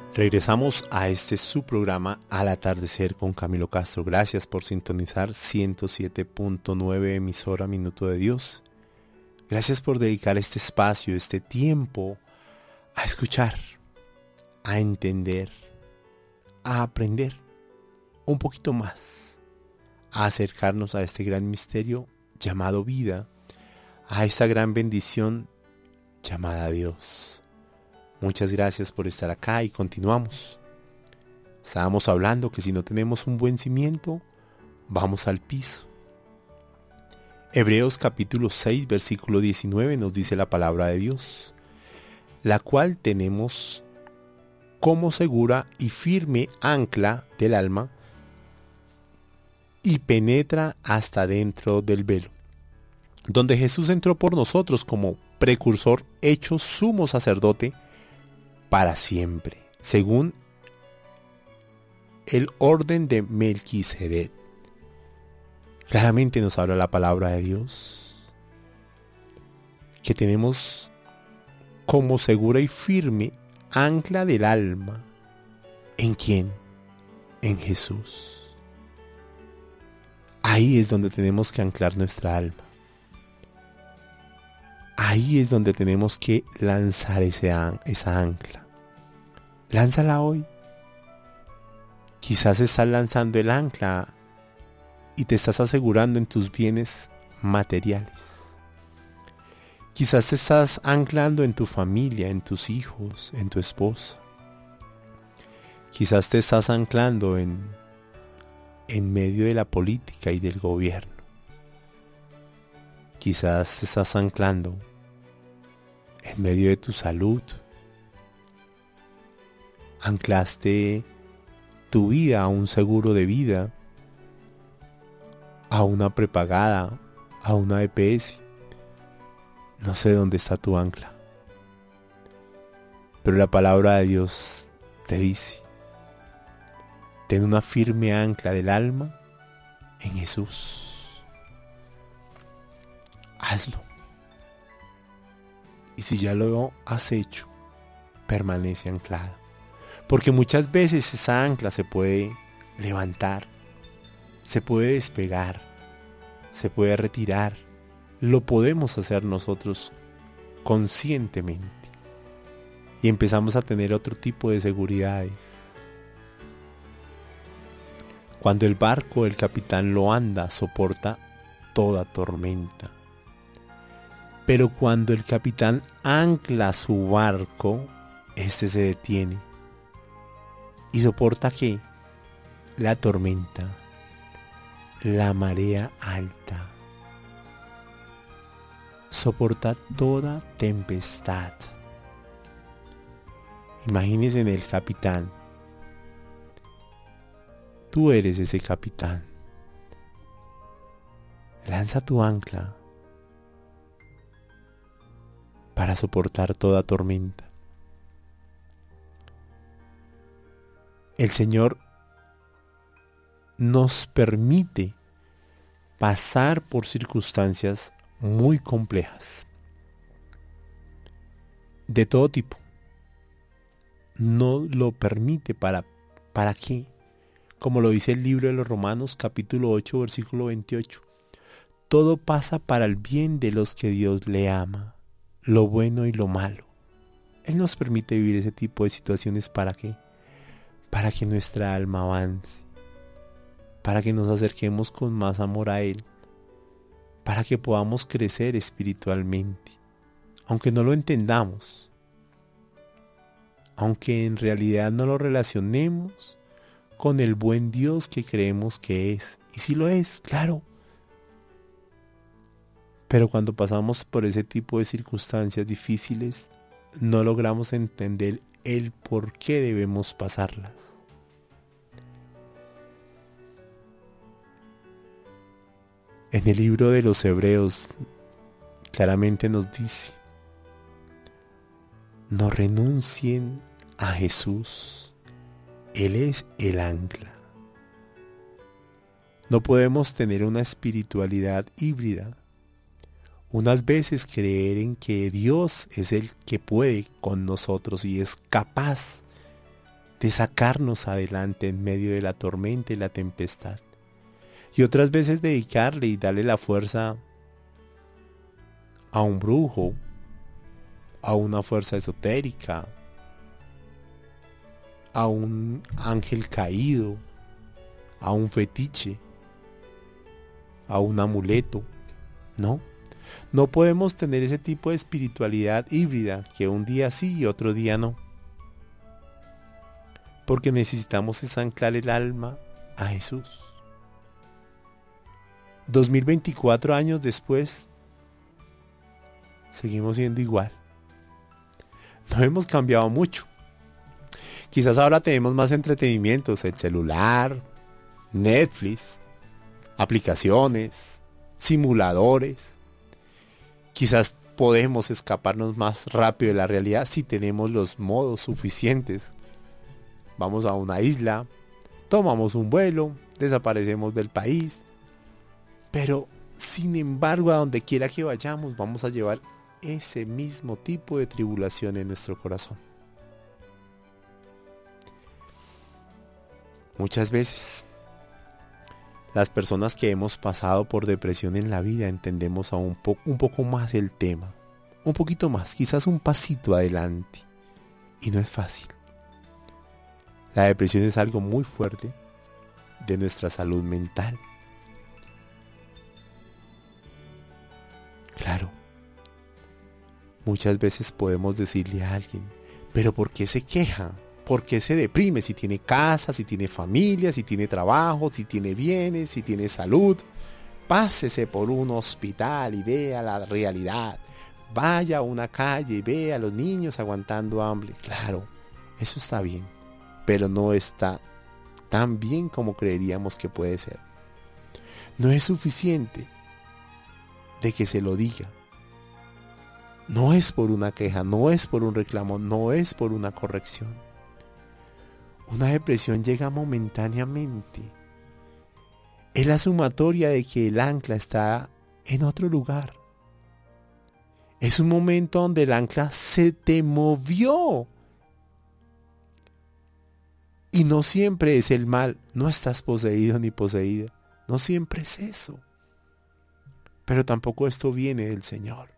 Regresamos a este su programa Al Atardecer con Camilo Castro. Gracias por sintonizar 107.9 emisora Minuto de Dios. Gracias por dedicar este espacio, este tiempo a escuchar, a entender, a aprender un poquito más, a acercarnos a este gran misterio llamado vida, a esta gran bendición llamada Dios. Muchas gracias por estar acá y continuamos. Estábamos hablando que si no tenemos un buen cimiento, vamos al piso. Hebreos capítulo 6, versículo 19 nos dice la palabra de Dios, la cual tenemos como segura y firme ancla del alma y penetra hasta dentro del velo, donde Jesús entró por nosotros como precursor hecho sumo sacerdote para siempre, según el orden de Melquisedec. Claramente nos habla la palabra de Dios, que tenemos como segura y firme ancla del alma. ¿En quién? En Jesús. Ahí es donde tenemos que anclar nuestra alma. Ahí es donde tenemos que lanzar esa ancla. Lánzala hoy. Quizás estás lanzando el ancla y te estás asegurando en tus bienes materiales. Quizás te estás anclando en tu familia, en tus hijos, en tu esposa. Quizás te estás anclando en medio de la política y del gobierno. Quizás te estás anclando en medio de tu salud. Anclaste tu vida a un seguro de vida, a una prepagada, a una EPS. No sé dónde está tu ancla, pero la palabra de Dios te dice, ten una firme ancla del alma en Jesús. Hazlo. Y si ya lo has hecho, permanece anclado. Porque muchas veces esa ancla se puede levantar, se puede despegar, se puede retirar. Lo podemos hacer nosotros conscientemente. Y empezamos a tener otro tipo de seguridades. Cuando el barco el capitán lo anda, soporta toda tormenta. Pero cuando el capitán ancla su barco, este se detiene. ¿Y soporta qué? La tormenta, la marea alta. Soporta toda tempestad. Imagínese en el capitán. Tú eres ese capitán. Lanza tu ancla para soportar toda tormenta. El Señor nos permite pasar por circunstancias muy complejas, de todo tipo. No lo permite ¿para qué? Como lo dice el libro de los Romanos, capítulo 8, versículo 28. Todo pasa para el bien de los que Dios le ama, lo bueno y lo malo. Él nos permite vivir ese tipo de situaciones ¿para qué? Para que nuestra alma avance, para que nos acerquemos con más amor a Él, para que podamos crecer espiritualmente, aunque no lo entendamos, aunque en realidad no lo relacionemos con el buen Dios que creemos que es. Y sí lo es, claro. Pero cuando pasamos por ese tipo de circunstancias difíciles, no logramos entender el por qué debemos pasarlas. En el libro de los Hebreos claramente nos dice, no renuncien a Jesús, Él es el ancla. No podemos tener una espiritualidad híbrida. Unas veces creer en que Dios es el que puede con nosotros y es capaz de sacarnos adelante en medio de la tormenta y la tempestad. Y otras veces dedicarle y darle la fuerza a un brujo, a una fuerza esotérica, a un ángel caído, a un fetiche, a un amuleto. No podemos tener ese tipo de espiritualidad híbrida que un día sí y otro día no. Porque necesitamos es anclar el alma a Jesús. 2024 años después, seguimos siendo igual. No hemos cambiado mucho. Quizás ahora tenemos más entretenimientos, el celular, Netflix, aplicaciones, simuladores. Quizás podemos escaparnos más rápido de la realidad si tenemos los modos suficientes. Vamos a una isla, tomamos un vuelo, desaparecemos del país. Pero, sin embargo, a donde quiera que vayamos, vamos a llevar ese mismo tipo de tribulación en nuestro corazón. Muchas veces, las personas que hemos pasado por depresión en la vida entendemos un poco más el tema. Un poquito más, quizás un pasito adelante. Y no es fácil. La depresión es algo muy fuerte de nuestra salud mental. Claro, muchas veces podemos decirle a alguien, pero ¿por qué se queja? ¿Por qué se deprime? Si tiene casa, si tiene familia, si tiene trabajo, si tiene bienes, si tiene salud. Pásese por un hospital y vea la realidad. Vaya a una calle y vea a los niños aguantando hambre. Claro, eso está bien, pero no está tan bien como creeríamos que puede ser. No es suficiente de que se lo diga. No es por una queja, no es por un reclamo, no es por una corrección. Una depresión llega momentáneamente. Es la sumatoria de que el ancla está en otro lugar. Es un momento donde el ancla se te movió. Y no siempre es el mal, no estás poseído ni poseída. No siempre es eso. Pero tampoco esto viene del Señor.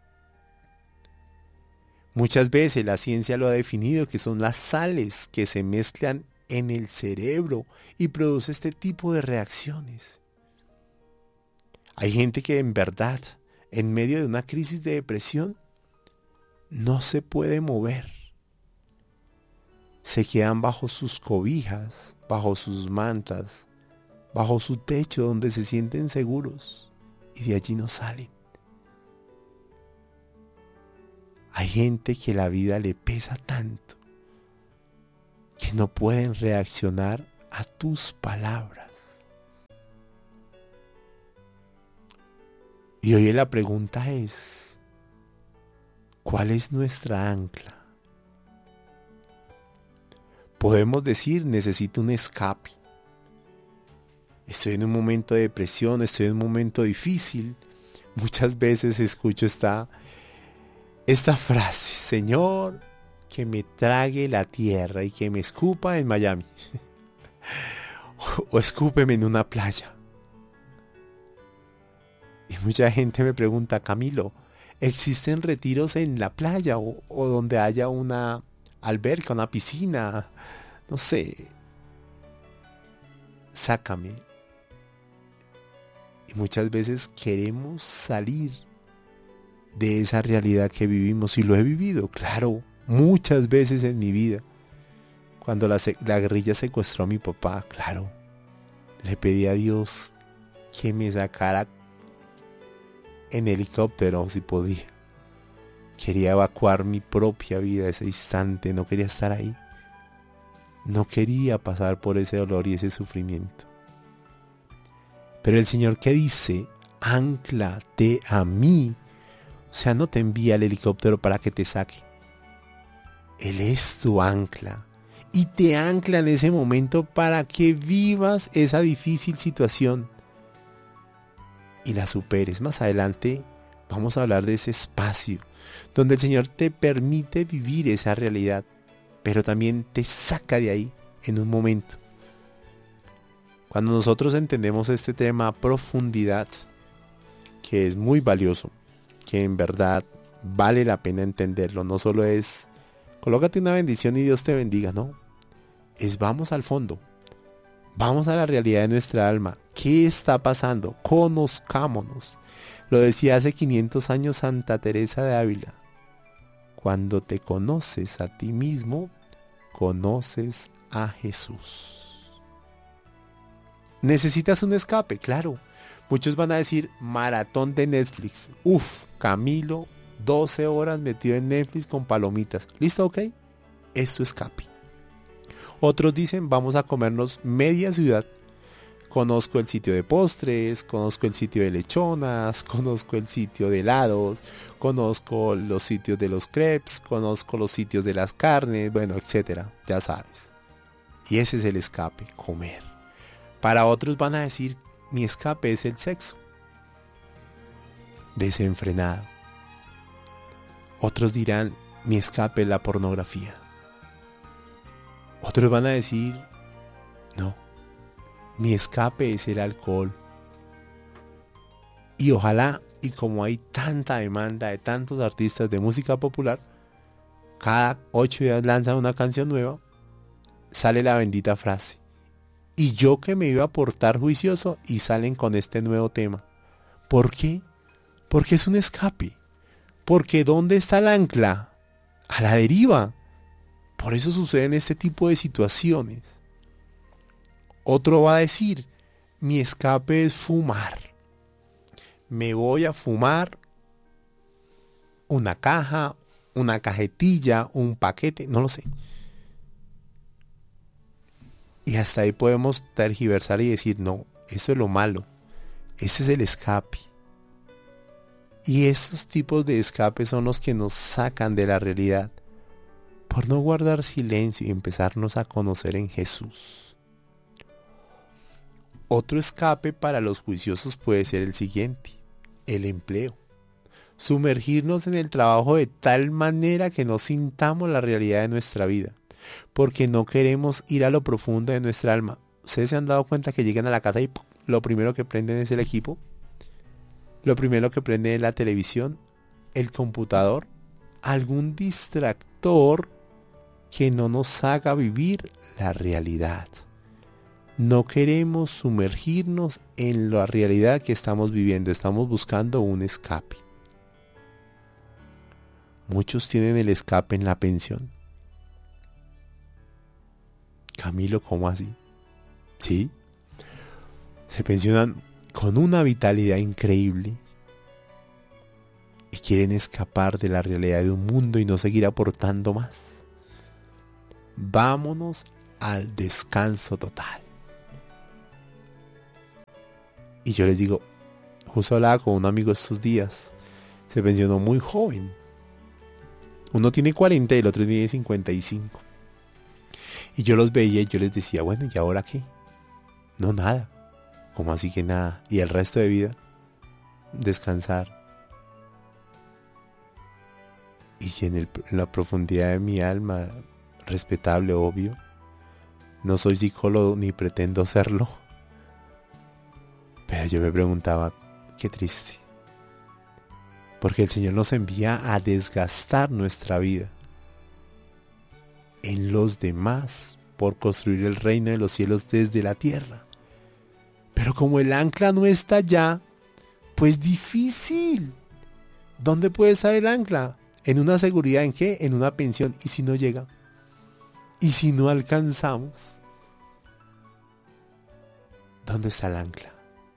Muchas veces la ciencia lo ha definido que son las sales que se mezclan en el cerebro y produce este tipo de reacciones. Hay gente que en verdad, en medio de una crisis de depresión, no se puede mover. Se quedan bajo sus cobijas, bajo sus mantas, bajo su techo donde se sienten seguros. Y de allí no salen. Hay gente que la vida le pesa tanto que no pueden reaccionar a tus palabras. Y hoy la pregunta es, ¿cuál es nuestra ancla? Podemos decir, necesito un escape. Estoy en un momento de depresión, estoy en un momento difícil. Muchas veces escucho esta frase, Señor, que me trague la tierra y que me escupa en Miami. o escúpeme en una playa. Y mucha gente me pregunta, Camilo, ¿existen retiros en la playa o donde haya una alberca, una piscina? No sé. Sácame. Y muchas veces queremos salir de esa realidad que vivimos. Y lo he vivido, claro, muchas veces en mi vida. Cuando la guerrilla secuestró a mi papá, claro, le pedí a Dios que me sacara en helicóptero si podía. Quería evacuar mi propia vida ese instante, no quería estar ahí. No quería pasar por ese dolor y ese sufrimiento. Pero el Señor, ¿qué dice? Ánclate a mí. O sea, no te envía el helicóptero para que te saque. Él es tu ancla. Y te ancla en ese momento para que vivas esa difícil situación y la superes. Más adelante vamos a hablar de ese espacio donde el Señor te permite vivir esa realidad. pero también te saca de ahí en un momento. Cuando nosotros entendemos este tema a profundidad, que es muy valioso, que en verdad vale la pena entenderlo, no solo es colócate una bendición y Dios te bendiga, no, es vamos al fondo, vamos a la realidad de nuestra alma, ¿qué está pasando? Conozcámonos. Lo decía hace 500 años Santa Teresa de Ávila, cuando te conoces a ti mismo, conoces a Jesús. ¿Necesitas un escape? Claro. Muchos van a decir maratón de Netflix. Uf, Camilo, 12 horas metido en Netflix con palomitas. ¿Listo? ¿Ok? Es tu escape. Otros dicen vamos a comernos media ciudad. Conozco el sitio de postres, conozco el sitio de lechonas, conozco el sitio de helados, conozco los sitios de los crepes, conozco los sitios de las carnes, bueno, etcétera. Ya sabes. Y ese es el escape, comer. Para otros van a decir, mi escape es el sexo. Desenfrenado. Otros dirán, mi escape es la pornografía. Otros van a decir, no, mi escape es el alcohol. Y ojalá, y como hay tanta demanda de tantos artistas de música popular, cada 8 días lanzan una canción nueva, sale la bendita frase. Y yo que me iba a portar juicioso y salen con este nuevo tema. ¿Por qué? Porque es un escape. Porque ¿dónde está el ancla? A la deriva. Por eso suceden este tipo de situaciones. Otro va a decir, mi escape es fumar. Me voy a fumar una caja, una cajetilla, un paquete, no lo sé. Y hasta ahí podemos tergiversar y decir, no, eso es lo malo. Ese es el escape. Y esos tipos de escape son los que nos sacan de la realidad. Por no guardar silencio y empezarnos a conocer en Jesús. Otro escape para los juiciosos puede ser el siguiente. El empleo. Sumergirnos en el trabajo de tal manera que no sintamos la realidad de nuestra vida. Porque no queremos ir a lo profundo de nuestra alma. ¿Ustedes se han dado cuenta que llegan a la casa y ¡pum!, lo primero que prenden es el equipo? Lo primero que prenden es la televisión, el computador, algún distractor que no nos haga vivir la realidad. No queremos sumergirnos en la realidad que estamos viviendo. Estamos buscando un escape. Muchos tienen el escape en la pensión. Camilo, ¿cómo así? ¿Sí? Se pensionan con una vitalidad increíble y quieren escapar de la realidad de un mundo y no seguir aportando más. Vámonos al descanso total. Y yo les digo, justo hablaba con un amigo estos días, se pensionó muy joven. Uno tiene 40 y el otro tiene 55. Y yo los veía y yo les decía, bueno, ¿y ahora qué? No, nada. ¿Cómo así que nada? ¿Y el resto de vida? Descansar. Y en la profundidad de mi alma, respetable, obvio, no soy psicólogo ni pretendo serlo. Pero yo me preguntaba, qué triste. Porque el Señor nos envía a desgastar nuestra vida en los demás por construir el reino de los cielos desde la tierra. Pero como el ancla no está allá, pues difícil. ¿Dónde puede estar el ancla? ¿En una seguridad en qué? En una pensión. ¿Y si no llega? ¿Y si no alcanzamos? ¿Dónde está el ancla?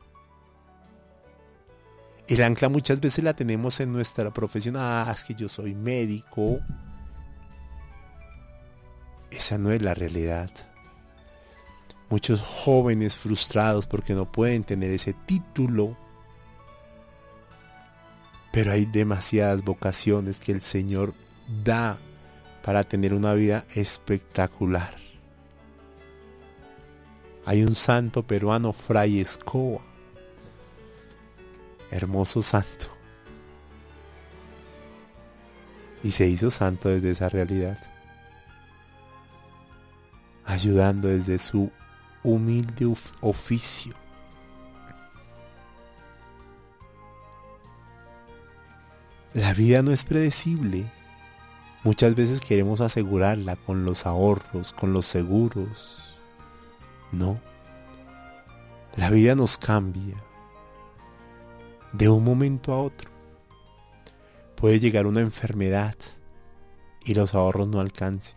El ancla muchas veces la tenemos en nuestra profesión. Ah, es que yo soy médico. Esa no es la realidad. Muchos jóvenes frustrados porque no pueden tener ese título. Pero hay demasiadas vocaciones que el Señor da para tener una vida espectacular. Hay un santo peruano, Fray Escoba. Hermoso santo. Y se hizo santo desde esa realidad. ayudando desde su humilde oficio. La vida no es predecible. Muchas veces queremos asegurarla con los ahorros, con los seguros. No. La vida nos cambia de un momento a otro. Puede llegar una enfermedad y los ahorros no alcancen.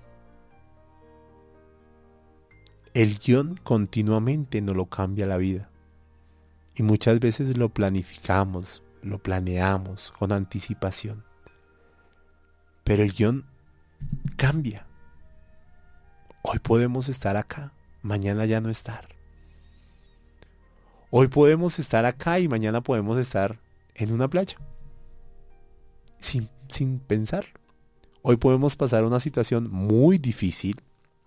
El guión continuamente nos lo cambia la vida. Y muchas veces lo planificamos, lo planeamos con anticipación. Pero el guión cambia. Hoy podemos estar acá, mañana ya no estar. Hoy podemos estar acá y mañana podemos estar en una playa. Sin pensarlo. Hoy podemos pasar una situación muy difícil,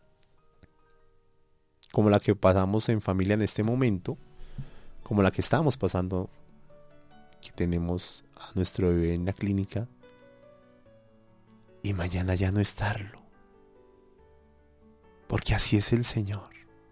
como la que pasamos en familia en este momento, como la que estamos pasando, que tenemos a nuestro bebé en la clínica, y mañana ya no estarlo. Porque así es el Señor.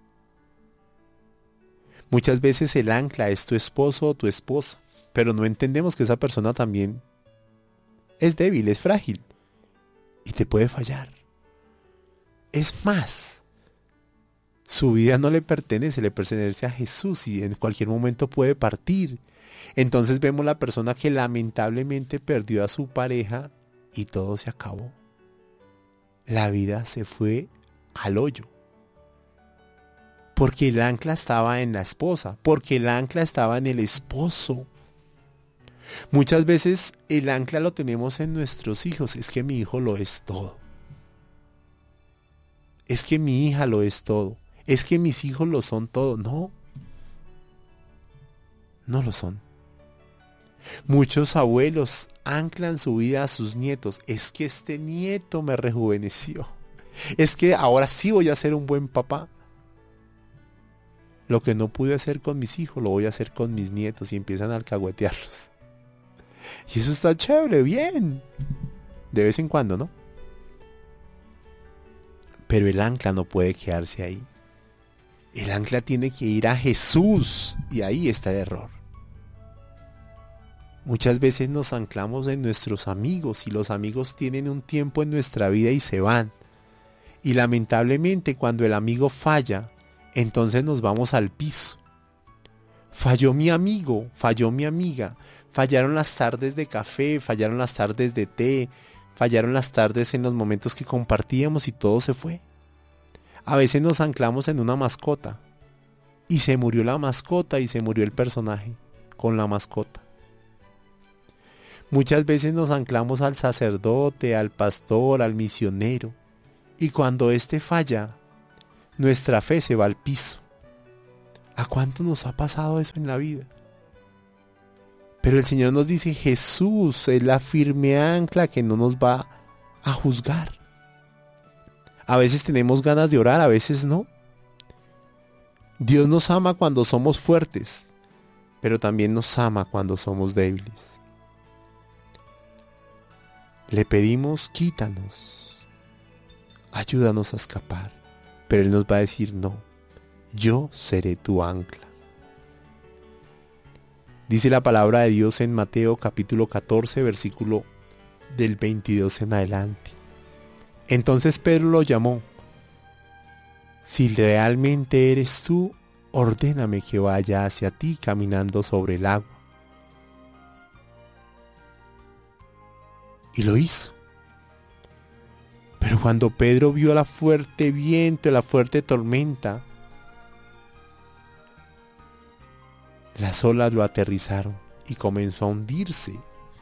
Muchas veces el ancla es tu esposo o tu esposa, pero no entendemos que esa persona también es débil, es frágil y te puede fallar. Es más, su vida no le pertenece a Jesús y en cualquier momento puede partir. Entonces vemos la persona que lamentablemente perdió a su pareja y todo se acabó. La vida se fue al hoyo. Porque el ancla estaba en la esposa, porque el ancla estaba en el esposo. Muchas veces el ancla lo tenemos en nuestros hijos. Es que mi hijo lo es todo. Es que mi hija lo es todo. Es que mis hijos lo son todo. No. No lo son. Muchos abuelos anclan su vida a sus nietos. Es que este nieto me rejuveneció. Es que ahora sí voy a ser un buen papá. Lo que no pude hacer con mis hijos, lo voy a hacer con mis nietos y empiezan a alcahuetearlos. Y eso está chévere, bien. De vez en cuando, ¿no? Pero el ancla no puede quedarse ahí. El ancla tiene que ir a Jesús y ahí está el error. Muchas veces nos anclamos en nuestros amigos y los amigos tienen un tiempo en nuestra vida y se van. Y lamentablemente cuando el amigo falla, entonces nos vamos al piso. Falló mi amigo, falló mi amiga, fallaron las tardes de café, fallaron las tardes de té, fallaron las tardes en los momentos que compartíamos y todo se fue. A veces nos anclamos en una mascota y se murió la mascota y se murió el personaje con la mascota. Muchas veces nos anclamos al sacerdote, al pastor, al misionero y cuando éste falla, nuestra fe se va al piso. ¿A cuánto nos ha pasado eso en la vida? Pero el Señor nos dice, Jesús es la firme ancla que no nos va a juzgar. A veces tenemos ganas de orar, a veces no. Dios nos ama cuando somos fuertes, pero también nos ama cuando somos débiles. Le pedimos, quítanos, ayúdanos a escapar. Pero Él nos va a decir, no, yo seré tu ancla. Dice la palabra de Dios en Mateo capítulo 14, versículo del 22 en adelante. Entonces Pedro lo llamó. Si realmente eres tú, ordéname que vaya hacia ti caminando sobre el agua. Y lo hizo. Pero cuando Pedro vio la fuerte viento, la fuerte tormenta, las olas lo aterrizaron y comenzó a hundirse.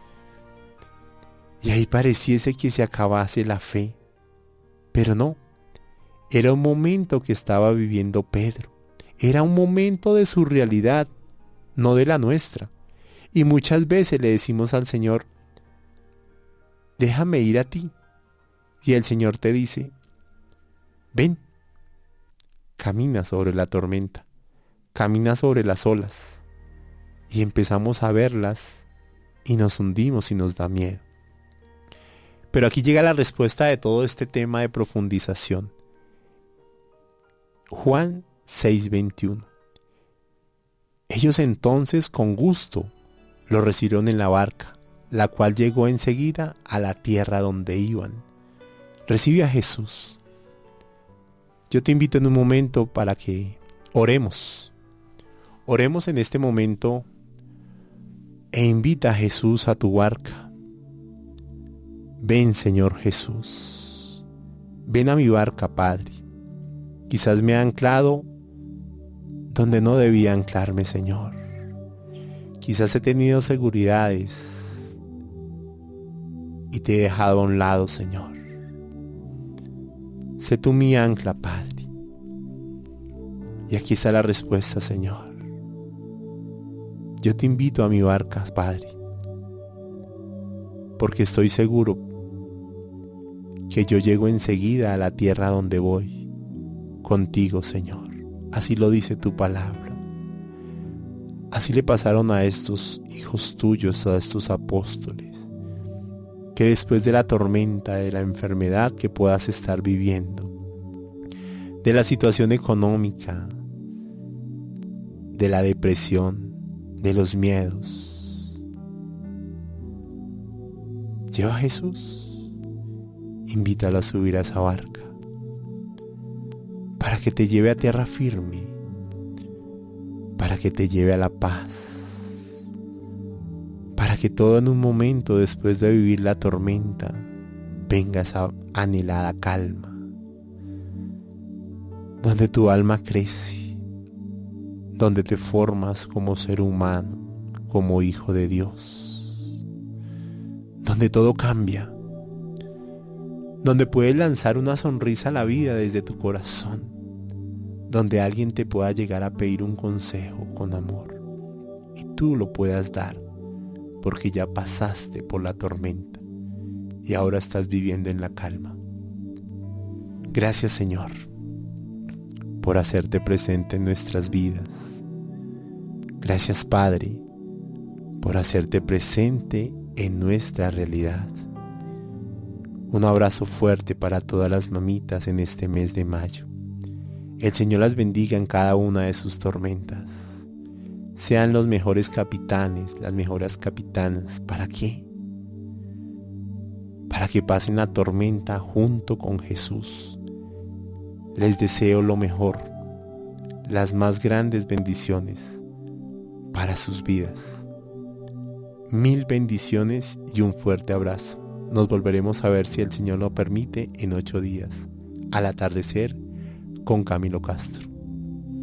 Y ahí pareciese que se acabase la fe. Pero no, era un momento que estaba viviendo Pedro. Era un momento de su realidad, no de la nuestra. Y muchas veces le decimos al Señor, déjame ir a ti. Y el Señor te dice, ven, camina sobre la tormenta, camina sobre las olas. Y empezamos a verlas y nos hundimos y nos da miedo. Pero aquí llega la respuesta de todo este tema de profundización. Juan 6:21. Ellos entonces con gusto lo recibieron en la barca, la cual llegó enseguida a la tierra donde iban. Recibe a Jesús. Yo te invito en un momento para que oremos. Oremos en este momento e invita a Jesús a tu barca. Ven, Señor Jesús. Ven a mi barca, Padre. Quizás me he anclado donde no debía anclarme, Señor. Quizás he tenido seguridades y te he dejado a un lado, Señor. Sé tú mi ancla, Padre. Y aquí está la respuesta, Señor. Yo te invito a mi barca, Padre, porque estoy seguro que yo llego enseguida a la tierra donde voy, contigo, Señor. Así lo dice tu palabra. Así le pasaron a estos hijos tuyos, a estos apóstoles, que después de la tormenta, de la enfermedad que puedas estar viviendo, de la situación económica, de la depresión, de los miedos, lleva a Jesús, invítalo a subir a esa barca, para que te lleve a tierra firme, para que te lleve a la paz, para que todo en un momento después de vivir la tormenta venga esa anhelada calma, donde tu alma crece, donde te formas como ser humano, como hijo de Dios, donde todo cambia, donde puedes lanzar una sonrisa a la vida desde tu corazón, donde alguien te pueda llegar a pedir un consejo con amor y tú lo puedas dar porque ya pasaste por la tormenta y ahora estás viviendo en la calma. Gracias, Señor, por hacerte presente en nuestras vidas. Gracias, Padre, por hacerte presente en nuestra realidad. Un abrazo fuerte para todas las mamitas en este mes de mayo. El Señor las bendiga en cada una de sus tormentas. Sean los mejores capitanes, las mejores capitanas. ¿Para qué? Para que pasen la tormenta junto con Jesús. Les deseo lo mejor, las más grandes bendiciones para sus vidas. 1000 bendiciones y un fuerte abrazo. Nos volveremos a ver, si el Señor lo permite, en 8 días, al atardecer, con Camilo Castro.